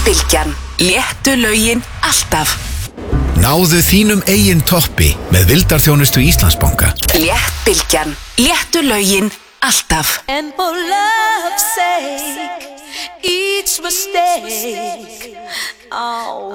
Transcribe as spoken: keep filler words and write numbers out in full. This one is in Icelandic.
Bylgjan. Léttu lögin alltaf. Náðu þínum eigin toppi með vildarþjónustu Íslandsbanka. Léttbylgjan. Léttu lögin alltaf. And for love's sake, each mistake, oh.